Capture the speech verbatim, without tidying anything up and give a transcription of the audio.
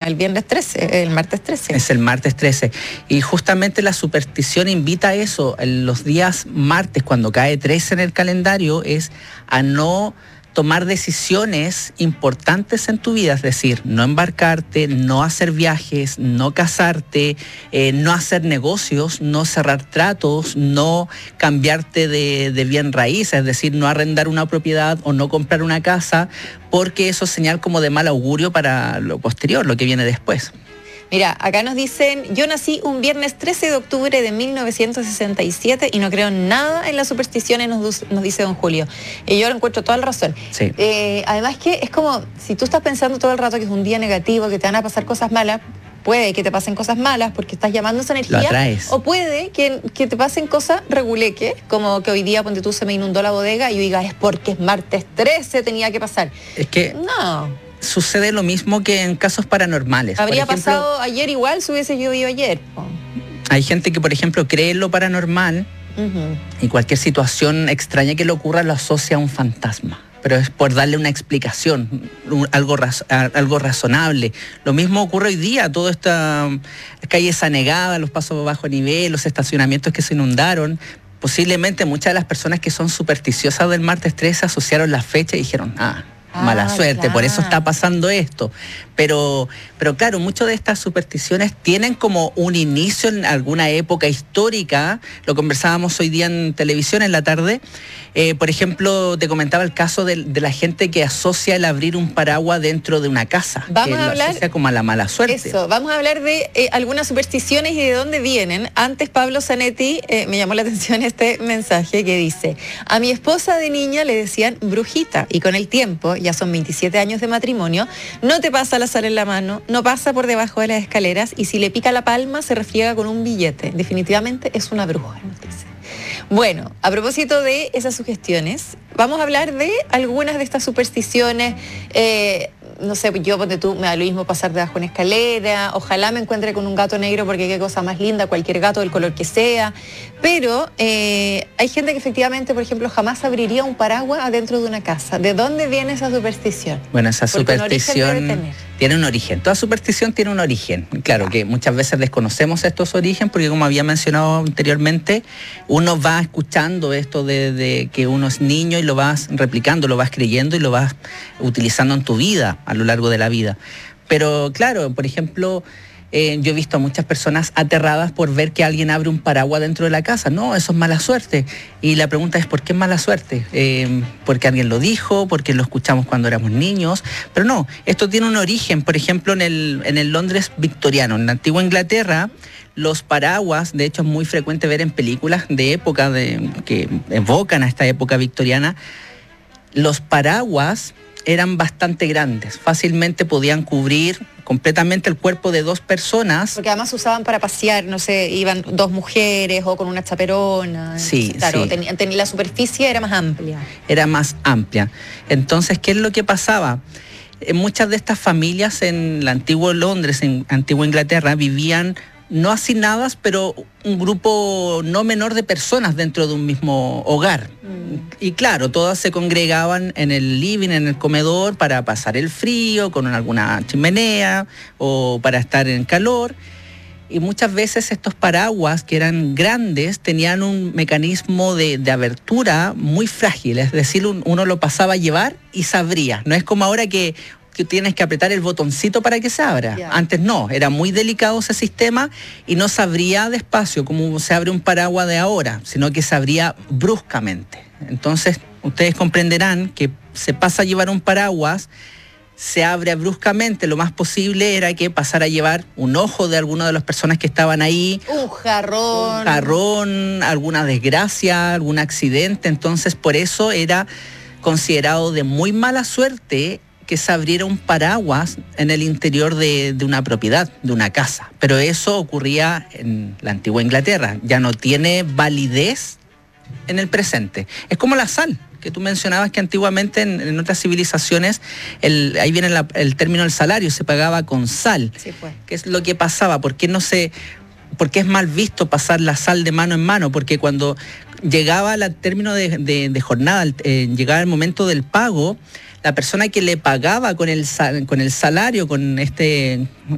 el viernes trece, el martes trece. Es el martes trece. Y justamente la superstición invita a eso. En los días martes, cuando cae trece en el calendario, es a no tomar decisiones importantes en tu vida, es decir, no embarcarte, no hacer viajes, no casarte, eh, no hacer negocios, no cerrar tratos, no cambiarte de, de bien raíz, es decir, no arrendar una propiedad o no comprar una casa, porque eso es señal como de mal augurio para lo posterior, lo que viene después. Mira, acá nos dicen, yo nací un viernes trece de octubre de mil novecientos sesenta y siete y no creo nada en las supersticiones, nos, nos dice don Julio. Y yo lo encuentro toda la razón. Sí. Eh, además que es como, si tú estás pensando todo el rato que es un día negativo, que te van a pasar cosas malas, puede que te pasen cosas malas porque estás llamando esa energía. Lo atraes. O puede que, que te pasen cosas reguleques, como que hoy día, ponte tú, se me inundó la bodega y yo diga, es porque es martes trece, tenía que pasar. Es que... No... Sucede lo mismo que en casos paranormales. Habría por ejemplo, pasado ayer igual si hubiese llovido ayer. Hay gente que, por ejemplo, cree en lo paranormal uh-huh. y cualquier situación extraña que le ocurra lo asocia a un fantasma. Pero es por darle una explicación, algo, raz- algo razonable. Lo mismo ocurre hoy día, toda esta calle anegada, los pasos bajo nivel, los estacionamientos que se inundaron. Posiblemente muchas de las personas que son supersticiosas del martes trece asociaron la fecha y dijeron, ah, mala ah, suerte, claro. Por eso está pasando esto. Pero, pero claro, muchas de estas supersticiones tienen como un inicio en alguna época histórica. Lo conversábamos hoy día en televisión en la tarde. Eh, por ejemplo, te comentaba el caso de, de la gente que asocia el abrir un paraguas dentro de una casa. Vamos que a hablar, lo asocia como a la mala suerte. Eso, vamos a hablar de eh, algunas supersticiones y de dónde vienen. Antes, Pablo Zanetti, eh, me llamó la atención este mensaje que dice, a mi esposa de niña le decían brujita y con el tiempo, ya son veintisiete años de matrimonio, no te pasa la sal en la mano, no pasa por debajo de las escaleras y si le pica la palma se refriega con un billete. Definitivamente es una bruja, nos dice. Bueno, a propósito de esas sugestiones, vamos a hablar de algunas de estas supersticiones. Eh, no sé, yo, ponte tú, me da lo mismo pasar debajo de una escalera, ojalá me encuentre con un gato negro porque qué cosa más linda, cualquier gato del color que sea, pero eh, hay gente que efectivamente, por ejemplo, jamás abriría un paraguas adentro de una casa. ¿De dónde viene esa superstición? Bueno, esa porque superstición tiene un origen, toda superstición tiene un origen. Claro ah. que muchas veces desconocemos estos orígenes porque, como había mencionado anteriormente, uno va escuchando esto de, de que uno es niño y lo vas replicando, lo vas creyendo y lo vas utilizando en tu vida a lo largo de la vida. Pero claro, por ejemplo, eh, yo he visto a muchas personas aterradas por ver que alguien abre un paraguas dentro de la casa. No, eso es mala suerte. Y la pregunta es, ¿por qué es mala suerte? Eh, porque alguien lo dijo, porque lo escuchamos cuando éramos niños. Pero no, esto tiene un origen, por ejemplo, en el, en el Londres victoriano. En la antigua Inglaterra, los paraguas, de hecho es muy frecuente ver en películas de época de, que evocan a esta época victoriana, los paraguas eran bastante grandes, fácilmente podían cubrir completamente el cuerpo de dos personas. Porque además usaban para pasear, no sé, iban dos mujeres o con una chaperona. Sí, entonces, claro, sí. Ten, ten, la superficie era más amplia. Era más amplia. Entonces, ¿qué es lo que pasaba? En muchas de estas familias en el antiguo Londres, en antigua Inglaterra, vivían no hacinadas, pero un grupo no menor de personas dentro de un mismo hogar. Mm. Y claro, todas se congregaban en el living, en el comedor, para pasar el frío, con alguna chimenea, o para estar en calor. Y muchas veces estos paraguas, que eran grandes, tenían un mecanismo de, de abertura muy frágil. Es decir, un, uno lo pasaba a llevar y se abría. No es como ahora que que tienes que apretar el botoncito para que se abra. Yeah. Antes no, era muy delicado ese sistema y no se abría despacio como se abre un paraguas de ahora, sino que se abría bruscamente. Entonces, ustedes comprenderán que se pasa a llevar un paraguas, se abre bruscamente, lo más posible era que pasara a llevar un ojo de alguna de las personas que estaban ahí. Un jarrón. Un jarrón, alguna desgracia, algún accidente. Entonces, por eso era considerado de muy mala suerte que se abriera un paraguas en el interior de, de una propiedad, de una casa. Pero eso ocurría en la antigua Inglaterra. Ya no tiene validez en el presente. Es como la sal, que tú mencionabas que antiguamente en, en otras civilizaciones, el, ahí viene la, el término del salario, se pagaba con sal. Sí, pues. ¿Qué es lo que pasaba? ¿Por qué no se... ¿Por qué es mal visto pasar la sal de mano en mano? Porque cuando llegaba al término de, de, de jornada, eh, llegaba el momento del pago, la persona que le pagaba con el, sal, con el salario, con este